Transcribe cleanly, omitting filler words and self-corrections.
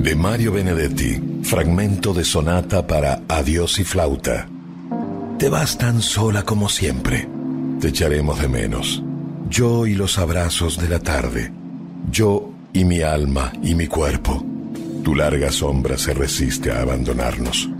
de Mario Benedetti, fragmento de sonata para adiós y flauta. Te vas tan sola como siempre. Te echaremos de menos. Yo y los abrazos de la tarde. Yo y mi alma y mi cuerpo. Tu larga sombra se resiste a abandonarnos.